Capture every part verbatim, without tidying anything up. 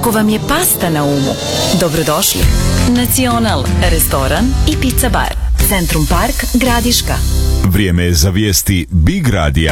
Ako vam je pasta na umu, dobrodošli. Nacional, restoran i pizza bar. Centrum Park, Gradiška. Vrijeme je za vijesti Big Radija.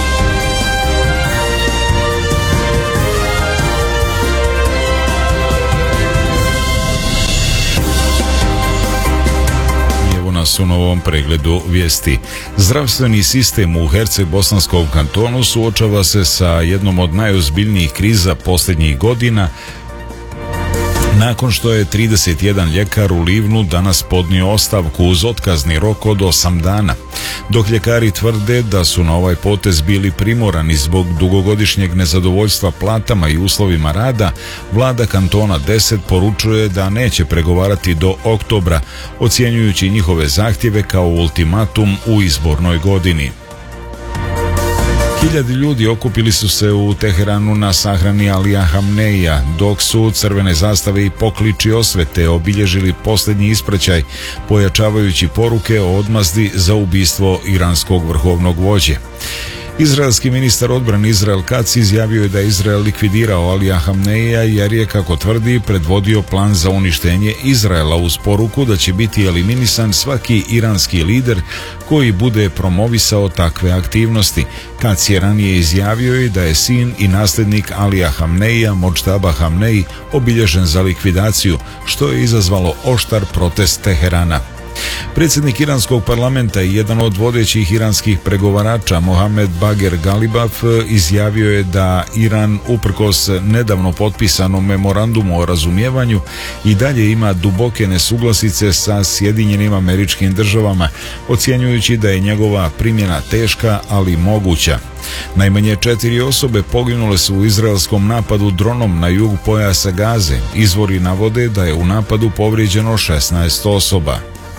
U novom pregledu vijesti. Zdravstveni sistem u Herceg-Bosanskom kantonu suočava se sa jednom od najozbiljnijih kriza posljednjih godina, nakon što je trideset jedan ljekar u Livnu danas podnio ostavku uz otkazni rok od osam dana. Dok ljekari tvrde da su na ovaj potez bili primorani zbog dugogodišnjeg nezadovoljstva platama i uslovima rada, vlada kantona deset poručuje da neće pregovarati do oktobra, ocjenjujući njihove zahtjeve kao ultimatum u izbornoj godini. Hiljadi ljudi okupili su se u Teheranu na sahrani Alija Hamneija, dok su crvene zastave i pokliči osvete obilježili posljednji ispraćaj, pojačavajući poruke o odmazdi za ubistvo iranskog vrhovnog vođe. Izraelski ministar odbrane Izrael Katz izjavio je da je Izrael likvidirao Alija Hamneija jer je, kako tvrdi, predvodio plan za uništenje Izraela uz poruku da će biti eliminisan svaki iranski lider koji bude promovisao takve aktivnosti. Katz je ranije izjavio i da je sin i nasljednik Alija Hamneija, Modžtaba Hamnej, obilježen za likvidaciju, što je izazvalo oštar protest Teherana. Predsjednik iranskog parlamenta i jedan od vodećih iranskih pregovarača Mohamed Bager Galibaf izjavio je da Iran, uprkos nedavno potpisanom memorandumu o razumijevanju, i dalje ima duboke nesuglasice sa Sjedinjenim Američkim Državama, ocjenjujući da je njegova primjena teška, ali moguća. Najmanje četiri osobe poginule su u izraelskom napadu dronom na jug pojasa Gaze. Izvori navode da je u napadu povrijeđeno šesnaest osoba.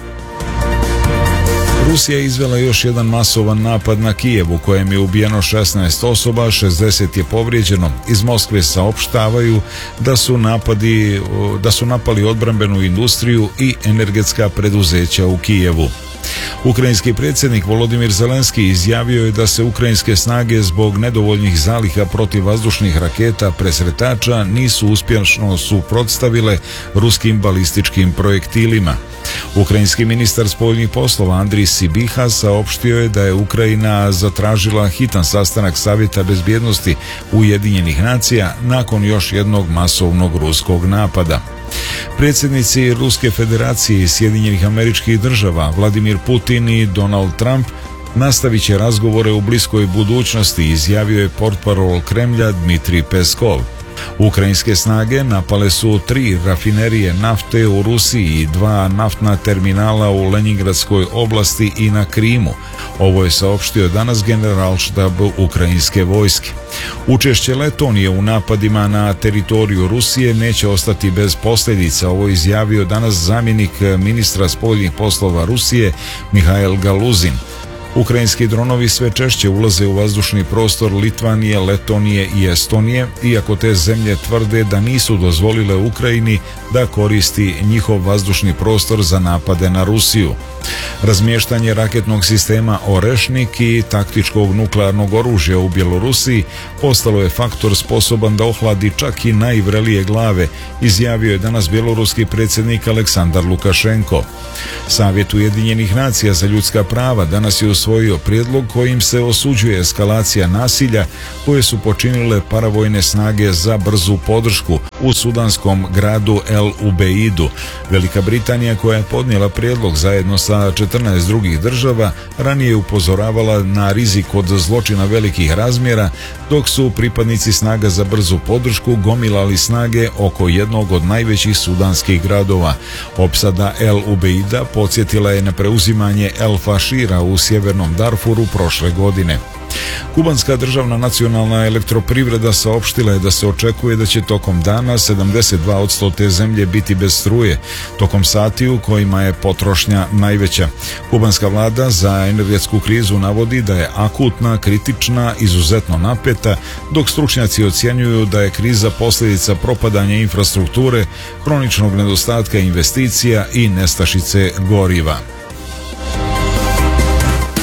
Rusija je izvela još jedan masovan napad na Kijev u kojem je ubijeno šesnaest osoba, šezdeset je povrijeđeno. Iz Moskve saopštavaju da su napadi, da su napali odbrambenu industriju i energetska preduzeća u Kijevu. Ukrajinski predsjednik Volodimir Zelenski izjavio je da se ukrajinske snage zbog nedovoljnih zaliha protivvazdušnih raketa presretača nisu uspješno suprotstavile ruskim balističkim projektilima. Ukrajinski ministar spoljnih poslova Andrij Sibiha saopštio je da je Ukrajina zatražila hitan sastanak Savjeta bezbjednosti Ujedinjenih nacija nakon još jednog masovnog ruskog napada. Predsjednici Ruske federacije i Sjedinjenih Američkih Država Vladimir Putin i Donald Trump nastavit će razgovore u bliskoj budućnosti, izjavio je portparol Kremlja Dmitrij Peskov. Ukrajinske snage napale su tri rafinerije nafte u Rusiji i dva naftna terminala u Lenjingradskoj oblasti i na Krimu. Ovo je saopštio danas generalštab ukrajinske vojske. Učešće Letonije u napadima na teritoriju Rusije neće ostati bez posljedica, ovo je izjavio danas zamjenik ministra spoljnih poslova Rusije Mihail Galuzin. Ukrajinski dronovi sve češće ulaze u vazdušni prostor Litvanije, Letonije i Estonije, iako te zemlje tvrde da nisu dozvolile Ukrajini da koristi njihov vazdušni prostor za napade na Rusiju. Razmještanje raketnog sistema Orešnik i taktičkog nuklearnog oružja u Bjelorusiji postalo je faktor sposoban da ohladi čak i najvrelije glave, izjavio je danas bjeloruski predsjednik Aleksandar Lukašenko. Savjet Ujedinjenih nacija za ljudska prava danas je usvojio prijedlog kojim se osuđuje eskalacija nasilja koje su počinile paravojne snage za brzu podršku u sudanskom gradu El Ubeidu. Velika Britanija, koja je podnijela prijedlog zajedno sa četrnaest drugih država, ranije je upozoravala na rizik od zločina velikih razmjera, dok su pripadnici snaga za brzu podršku gomilali snage oko jednog od najvećih sudanskih gradova. Opsada El Ubeida podsjetila je na preuzimanje El Fašira u sjevernom Darfuru prošle godine. Kubanska državna nacionalna elektroprivreda saopštila je da se očekuje da će tokom dana sedamdeset dva posto te zemlje biti bez struje, tokom sati u kojima je potrošnja najveća. Kubanska vlada za energetsku krizu navodi da je akutna, kritična, izuzetno napeta, dok stručnjaci ocjenjuju da je kriza posljedica propadanja infrastrukture, kroničnog nedostatka investicija i nestašice goriva.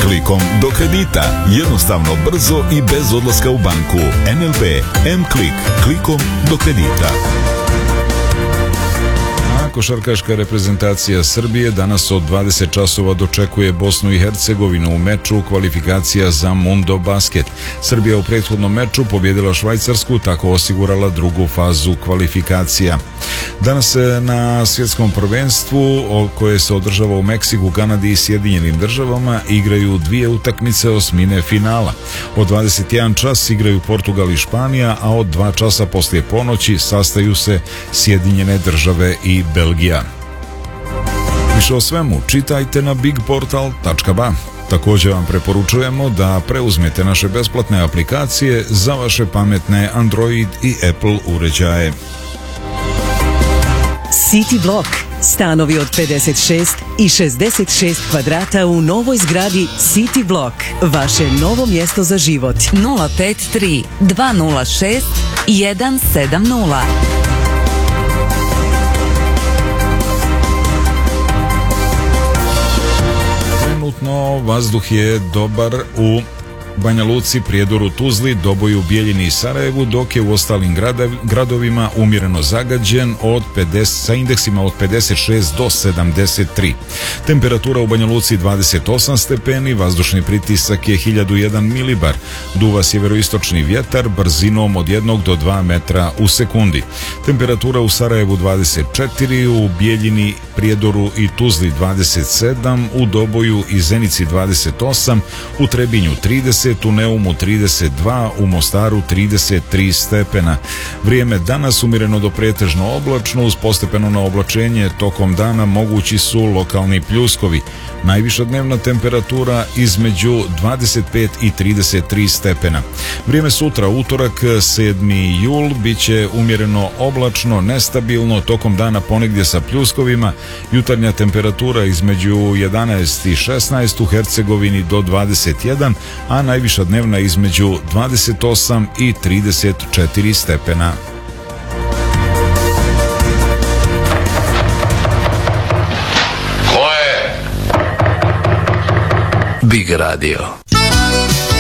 klikom do kredita. Jednostavno, brzo i bez odlaska u banku. N L B M-Klik, klikom do kredita. Košarkaška reprezentacija Srbije danas od dvadeset časova dočekuje Bosnu i Hercegovinu u meču kvalifikacija za Mundo Basket. Srbija u prethodnom meču pobjedila Švajcarsku, tako osigurala drugu fazu kvalifikacija. Danas se na svjetskom prvenstvu koje se održava u Meksiku, Kanadi i Sjedinjenim državama igraju dvije utakmice osmine finala. Od dvadeset jedan čas igraju Portugal i Španija, a od dva časa poslije ponoći sastaju se Sjedinjene države i Belgija. Više o svemu čitajte na big portal tačka ba. Također vam preporučujemo da preuzmete naše besplatne aplikacije za vaše pametne Android i Apple uređaje. City Block. Stanovi od pedeset šest i šezdeset šest kvadrata u novoj zgradi City Block. Vaše novo mjesto za život. nula pet tri dva nula šest jedan sedam nula. Trenutno vazduh je dobar u Banja Luci, Prijedoru, Tuzli, Doboju, Bijeljini i Sarajevu, dok je u ostalim gradovima umjereno zagađen od pedeset, sa indeksima od pedeset šest do sedamdeset tri. Temperatura u Banja Luci dvadeset osam stepeni, vazdušni pritisak je hiljadu jedan milibar, duva sjeveroistočni vjetar brzinom od jednog do dva metra u sekundi. Temperatura u Sarajevu dvadeset četiri, u Bijeljini, Prijedoru i Tuzli dvadeset sedam, u Doboju i Zenici dvadeset osam, u Trebinju trideset, u Neumu trideset dva, u Mostaru trideset tri stepena. Vrijeme danas umjereno do pretežno oblačno uz postepeno na oblačenje, tokom dana mogući su lokalni pljuskovi. Najviša dnevna temperatura između dvadeset pet i trideset tri stepena. Vrijeme sutra, utorak sedmi jul, bit će umjereno oblačno, nestabilno, tokom dana ponegdje sa pljuskovima. Jutarnja temperatura između jedanaest i šesnaest, u Hercegovini do dvadeset jedan, a najviša dnevna između dvadeset osam i trideset četiri stepena. Ko je? Big Radio.